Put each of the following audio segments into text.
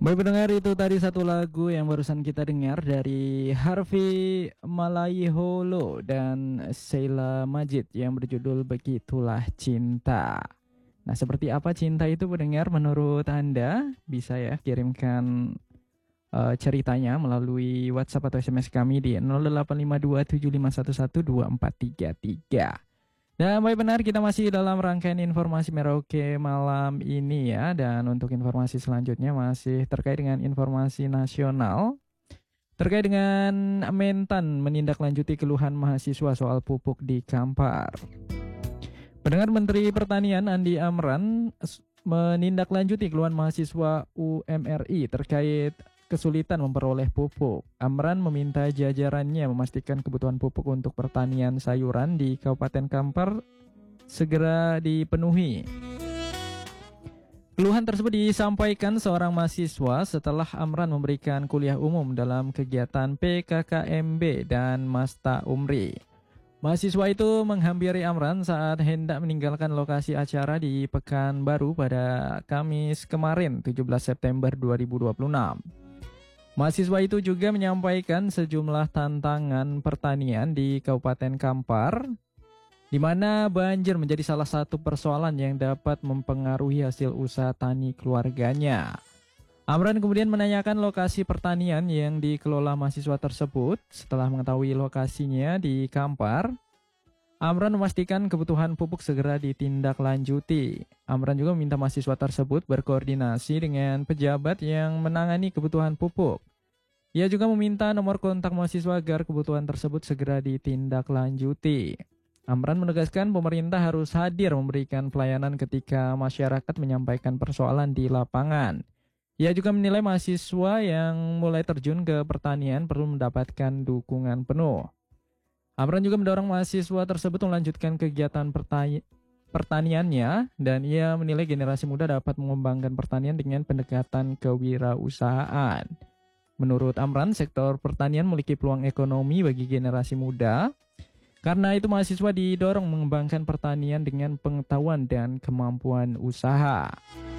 Baik pendengar, itu tadi satu lagu yang barusan kita dengar dari Harvey Malaiholo dan Sheila Majid yang berjudul Begitulah Cinta. Nah, seperti apa cinta itu pendengar menurut Anda? Bisa ya kirimkan ceritanya melalui WhatsApp atau SMS kami di 085275112433. Dan baik benar, kita masih dalam rangkaian informasi Merauke malam ini ya. Dan untuk informasi selanjutnya masih terkait dengan informasi nasional, terkait dengan Mentan menindaklanjuti keluhan mahasiswa soal pupuk di Kampar. Pendengar, Menteri Pertanian Andi Amran menindaklanjuti keluhan mahasiswa UMRI terkait kesulitan memperoleh pupuk. Amran meminta jajarannya memastikan kebutuhan pupuk untuk pertanian sayuran di Kabupaten Kampar segera dipenuhi. Keluhan tersebut disampaikan seorang mahasiswa setelah Amran memberikan kuliah umum dalam kegiatan PKKMB dan Masta Umri. Mahasiswa itu menghampiri Amran saat hendak meninggalkan lokasi acara di Pekanbaru pada Kamis kemarin 17 September 2026. Mahasiswa itu juga menyampaikan sejumlah tantangan pertanian di Kabupaten Kampar, di mana banjir menjadi salah satu persoalan yang dapat mempengaruhi hasil usaha tani keluarganya. Amran kemudian menanyakan lokasi pertanian yang dikelola mahasiswa tersebut. Setelah mengetahui lokasinya di Kampar, Amran memastikan kebutuhan pupuk segera ditindaklanjuti. Amran juga meminta mahasiswa tersebut berkoordinasi dengan pejabat yang menangani kebutuhan pupuk. Ia juga meminta nomor kontak mahasiswa agar kebutuhan tersebut segera ditindaklanjuti. Amran menegaskan pemerintah harus hadir memberikan pelayanan ketika masyarakat menyampaikan persoalan di lapangan. Ia juga menilai mahasiswa yang mulai terjun ke pertanian perlu mendapatkan dukungan penuh. Amran juga mendorong mahasiswa tersebut melanjutkan kegiatan pertaniannya, dan ia menilai generasi muda dapat mengembangkan pertanian dengan pendekatan kewirausahaan. Menurut Amran, sektor pertanian memiliki peluang ekonomi bagi generasi muda. Karena itu mahasiswa didorong mengembangkan pertanian dengan pengetahuan dan kemampuan usaha.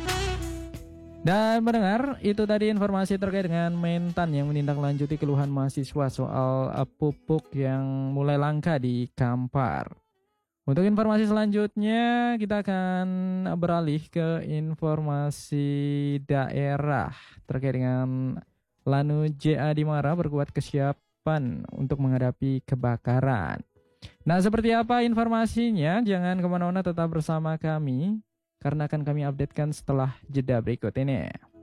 Dan mendengar, itu tadi informasi terkait dengan Mentan yang menindaklanjuti keluhan mahasiswa soal pupuk yang mulai langka di Kampar. Untuk informasi selanjutnya, kita akan beralih ke informasi daerah terkait dengan Lanu JA Dimara berkuat kesiapan untuk menghadapi kebakaran. Nah, seperti apa informasinya? Jangan kemana-mana, tetap bersama kami, karena akan kami updatekan setelah jeda berikut ini.